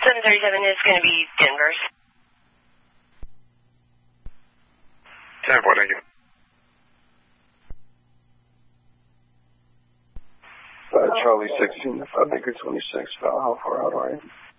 737 is going to be Denver's. 10-4, thank you. Charlie 16, I think it's 26. How far out are you?